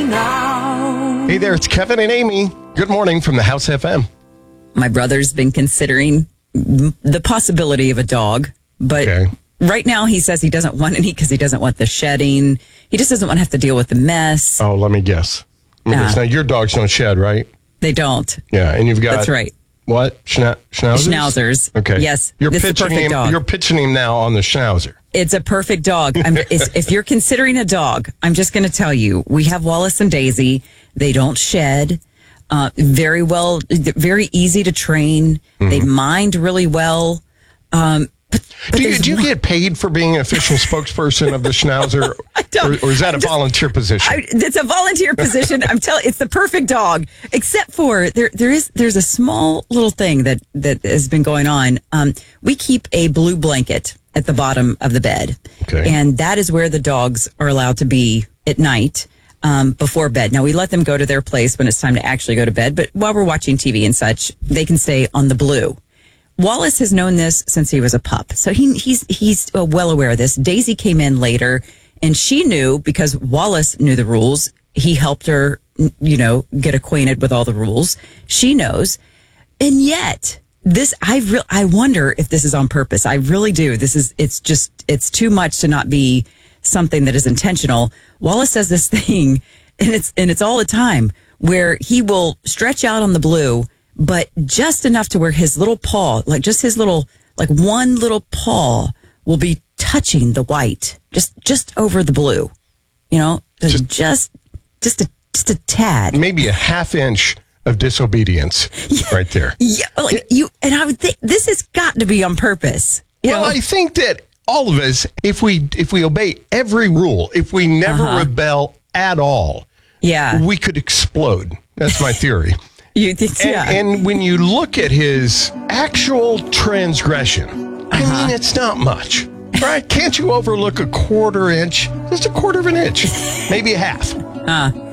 now. Hey there, it's Kevin and Amy. Good morning from the House FM. My brother's been considering the possibility of a dog, but right now he says he doesn't want any because he doesn't want the shedding. He just doesn't want to have to deal with the mess. Oh, let me guess. Now, your dogs don't shed, right? They don't. Yeah, and you've got... That's right. What? Schnauzers? Schnauzers. Okay. Yes. You're this is a perfect dog. You're pitching him now on the Schnauzer. It's a perfect dog. If you're considering a dog, I'm just going to tell you, we have Wallace and Daisy. They don't shed. Very well, very easy to train. Mm-hmm. They mind really well. But do you get paid for being an official spokesperson of the Schnauzer? I don't. Or is that a volunteer position? It's a volunteer position. I'm telling. It's the perfect dog, except for there's a small little thing that has been going on. We keep a blue blanket at the bottom of the bed, and that is where the dogs are allowed to be at night before bed. Now we let them go to their place when it's time to actually go to bed, but while we're watching TV and such, they can stay on the blue. Wallace has known this since he was a pup, so he's well aware of this. Daisy came in later, and she knew because Wallace knew the rules. He helped her, get acquainted with all the rules. She knows, and yet I wonder if this is on purpose. I really do. It's too much to not be something that is intentional. Wallace says this thing, and it's all the time where he will stretch out on the blue, but just enough to where his little paw, one little paw will be touching the white, just over the blue, just a tad. Maybe a half inch of disobedience right there. Yeah. And I would think this has got to be on purpose. I think that all of us, if we obey every rule, if we never rebel at all, we could explode. That's my theory. You think, and when you look at his actual transgression, I mean, it's not much, right? Can't you overlook a quarter inch? Just a quarter of an inch, maybe a half.